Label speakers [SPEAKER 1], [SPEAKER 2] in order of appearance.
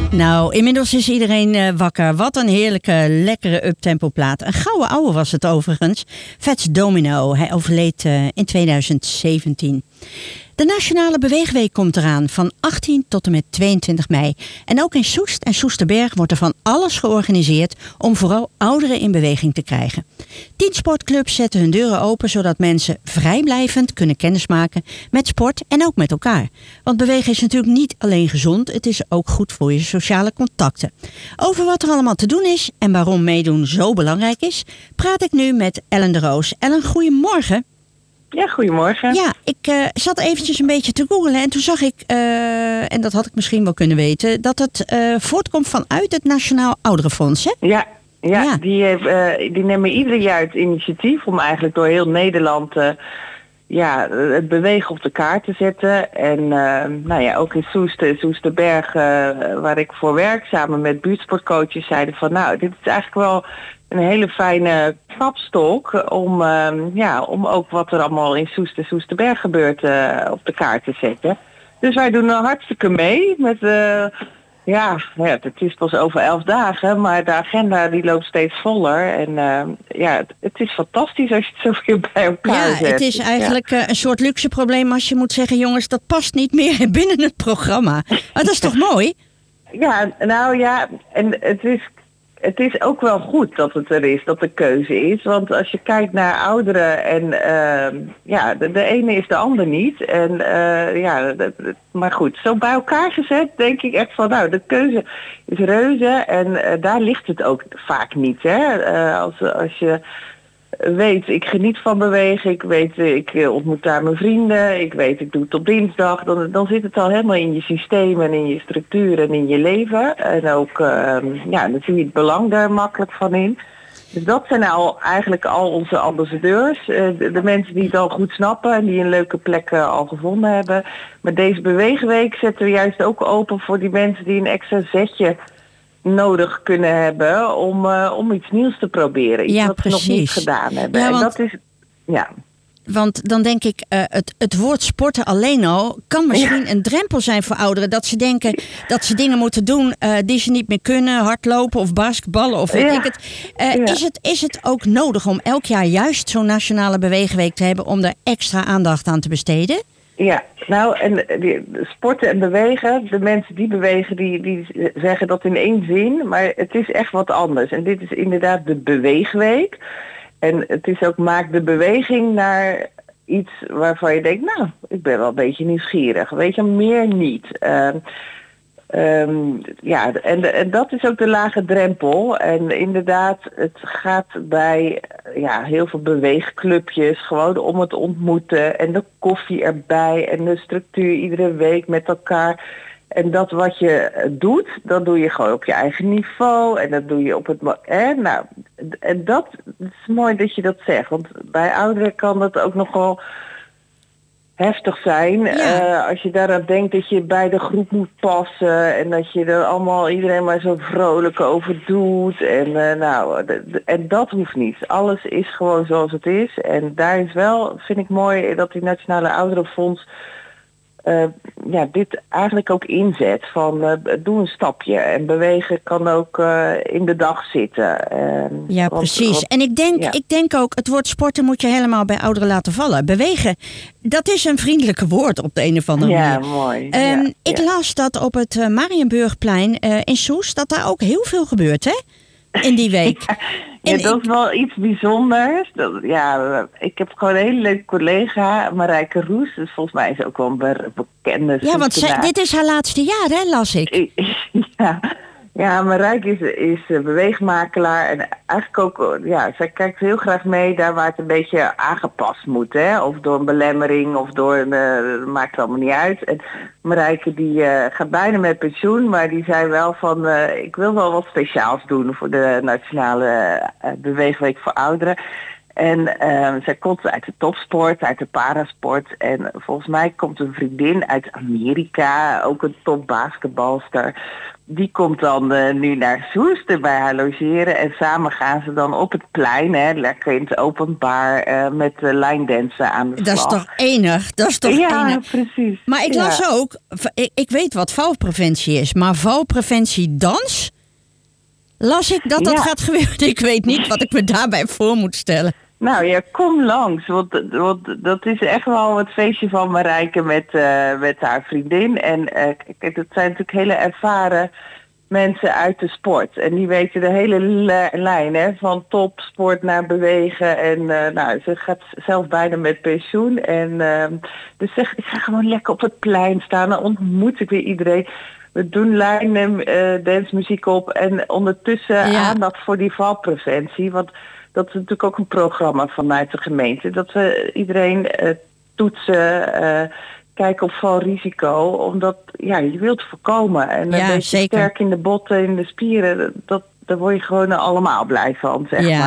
[SPEAKER 1] Nou, inmiddels is iedereen wakker. Wat een heerlijke, lekkere uptempo plaat. Een gouden ouwe was het overigens. Fats Domino. Hij overleed in 2017. De Nationale Beweegweek komt eraan van 18 tot en met 22 mei. En ook in Soest en Soesterberg wordt er van alles georganiseerd om vooral ouderen in beweging te krijgen. 10 sportclubs zetten hun deuren open zodat mensen vrijblijvend kunnen kennismaken met sport en ook met elkaar. Want bewegen is natuurlijk niet alleen gezond, het is ook goed voor je sociale contacten. Over wat er allemaal te doen is en waarom meedoen zo belangrijk is, praat ik nu met Ellen de Roos. Ellen, goedemorgen.
[SPEAKER 2] Ja, goedemorgen.
[SPEAKER 1] Ja, ik zat eventjes een beetje te googlen en toen zag ik, en dat had ik misschien wel kunnen weten, dat het voortkomt vanuit het Nationaal Ouderenfonds, hè?
[SPEAKER 2] Ja. Die nemen ieder jaar het initiatief om eigenlijk door heel Nederland het bewegen op de kaart te zetten. En ook in Soest en Soesterberg, waar ik voor werk, samen met buurtsportcoaches, zeiden van dit is eigenlijk wel een hele fijne kapstok om ook wat er allemaal in Soest en Soesterberg gebeurt op de kaart te zetten. Dus wij doen hartstikke mee met het is pas over 11 dagen, maar de agenda die loopt steeds voller. En het is fantastisch als je het zo weer bij elkaar zet.
[SPEAKER 1] Ja, het is eigenlijk een soort luxe probleem als je moet zeggen, jongens, dat past niet meer binnen het programma. Maar dat is toch mooi?
[SPEAKER 2] Ja, en het is ook wel goed dat het er is, dat de keuze is. Want als je kijkt naar ouderen en de ene is de ander niet. Maar goed, zo bij elkaar gezet denk ik echt van de keuze is reuze. En daar ligt het ook vaak niet. Hè? Als je weet, ik geniet van bewegen, ik weet, ik ontmoet daar mijn vrienden, ik weet, ik doe het op dinsdag, dan zit het al helemaal in je systeem en in je structuur en in je leven. En ook, dan zie je het belang daar makkelijk van in. Dus dat zijn eigenlijk al onze ambassadeurs, de mensen die het al goed snappen en die een leuke plek al gevonden hebben. Maar deze beweegweek zetten we juist ook open voor die mensen die een extra zetje nodig kunnen hebben om iets nieuws te proberen. Iets wat ze nog niet gedaan hebben.
[SPEAKER 1] Ja,
[SPEAKER 2] en dat is,
[SPEAKER 1] Want dan denk ik, het woord sporten alleen al kan misschien een drempel zijn voor ouderen. Dat ze denken dat ze dingen moeten doen die ze niet meer kunnen. Hardlopen of basketballen of weet ik het. Is het ook nodig om elk jaar juist zo'n Nationale Beweegweek te hebben om er extra aandacht aan te besteden?
[SPEAKER 2] Ja, sporten en bewegen, de mensen die bewegen, die zeggen dat in één zin, maar het is echt wat anders. En dit is inderdaad de beweegweek. En het is ook, maak de beweging naar iets waarvan je denkt, ik ben wel een beetje nieuwsgierig. Weet je, meer niet. En dat is ook de lage drempel. En inderdaad, het gaat bij heel veel beweegclubjes gewoon om het ontmoeten en de koffie erbij en de structuur iedere week met elkaar. En dat wat je doet, dat doe je gewoon op je eigen niveau en dat doe je op het... En dat is mooi dat je dat zegt, want bij ouderen kan dat ook nogal heftig zijn. Als je daaraan denkt dat je bij de groep moet passen en dat je er allemaal iedereen maar zo vrolijk over doet. En dat hoeft niet. Alles is gewoon zoals het is. En daar is wel, vind ik mooi, dat die Nationale Ouderenfonds dit eigenlijk ook inzet van doe een stapje en bewegen kan ook in de dag zitten.
[SPEAKER 1] Precies. En ik denk ook, het woord sporten moet je helemaal bij ouderen laten vallen. Bewegen, dat is een vriendelijke woord op de een of andere manier.
[SPEAKER 2] Ja, mooi.
[SPEAKER 1] Ik las dat op het Mariënburgplein in Soest, dat daar ook heel veel gebeurt, hè? In die week.
[SPEAKER 2] Dat is wel iets bijzonders. Ik heb gewoon een hele leuke collega, Marijke Roes. Dus volgens mij is ze ook wel een bekende.
[SPEAKER 1] Ja, want dit is haar laatste jaar, hè, las ik.
[SPEAKER 2] Ja, Marijke is beweegmakelaar. En eigenlijk ook, zij kijkt heel graag mee daar waar het een beetje aangepast moet. Hè? Of door een belemmering of door maakt het allemaal niet uit. En Marijke die gaat bijna met pensioen, maar die zei wel van ik wil wel wat speciaals doen voor de Nationale Beweegweek voor Ouderen. En zij komt uit de topsport, uit de parasport. En volgens mij komt een vriendin uit Amerika, ook een topbasketbalster. Die komt dan nu naar Soest bij haar logeren. En samen gaan ze dan op het plein, lekker in het openbaar, met lijndansen aan de slag.
[SPEAKER 1] Dat is toch enig? Dat is toch enig?
[SPEAKER 2] Ja, precies.
[SPEAKER 1] Maar ik las ook, ik weet wat valpreventie is, maar valpreventiedans, las ik dat gaat gebeuren. Ik weet niet wat ik me daarbij voor moet stellen.
[SPEAKER 2] Nou ja, kom langs, want dat is echt wel het feestje van Marijke met haar vriendin. En kijk, dat zijn natuurlijk hele ervaren mensen uit de sport. En die weten de hele lijn, van topsport naar bewegen. En ze gaat zelf bijna met pensioen. En dus zeg, ik ga gewoon lekker op het plein staan. Dan ontmoet ik weer iedereen. We doen lijnen, dancemuziek op. En ondertussen aandacht voor die valpreventie. Want dat is natuurlijk ook een programma vanuit de gemeente. Dat we iedereen toetsen, kijken op valrisico. Omdat je wilt voorkomen. En een beetje sterk in de botten, in de spieren. Daar word je gewoon allemaal blij van, zeg maar.